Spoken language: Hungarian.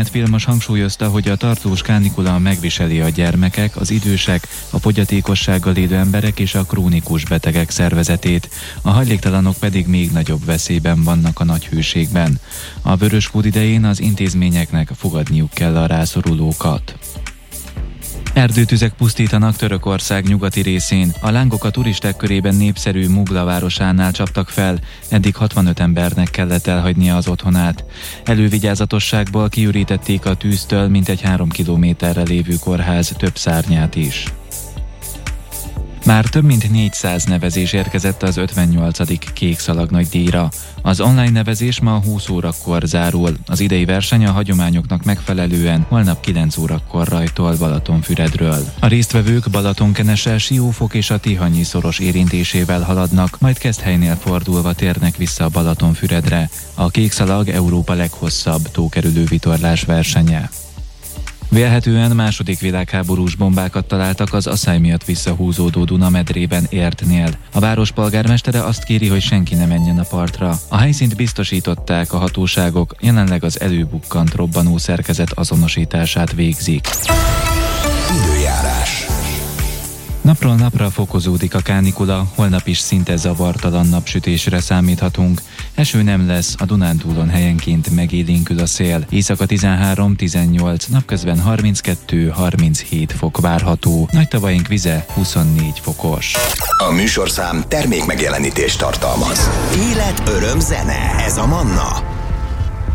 német filmos hangsúlyozta, hogy a tartós kánikula megviseli a gyermekek, az idősek, a fogyatékossággal élő emberek és a krónikus betegek szervezetét, a hajléktalanok pedig még nagyobb veszélyben vannak a nagy hőségben. A vöröskód idején az intézményeknek fogadniuk kell a rászorulókat. Erdőtüzek pusztítanak Törökország nyugati részén. A lángok a turisták körében népszerű Mugla városánál csaptak fel, eddig 65 embernek kellett elhagynia az otthonát. Elővigyázatosságból kiürítették a tűztől mintegy 3 kilométerre lévő kórház több szárnyát is. Már több mint 400 nevezés érkezett az 58. Kék Szalag Nagydíjra. Az online nevezés ma 20 órakor zárul. Az idei verseny a hagyományoknak megfelelően holnap 9 órakor rajtol Balatonfüredről. A résztvevők Balatonkenese, Siófok és a Tihanyi szoros érintésével haladnak, majd Keszthelynél fordulva térnek vissza a Balatonfüredre. A Kék Szalag Európa leghosszabb tókerülő vitorlás versenye. Vélhetően második világháborús bombákat találtak az asszály miatt visszahúzódó Dunamedrében Értnél. A város polgármestere azt kéri, hogy senki ne menjen a partra. A helyszínt biztosították a hatóságok, jelenleg az előbukkant robbanó szerkezet azonosítását végzik. Időjárás. Napról napra fokozódik a kánikula, holnap is szinte zavartalan napsütésre számíthatunk. Eső nem lesz, a Dunántúlon helyenként megélénkül a szél. Éjszaka 13-18, napközben 32-37 fok várható. Nagytavaink vize 24 fokos. A műsorszám termék megjelenítést tartalmaz. Élet, öröm, zene. Ez a Manna.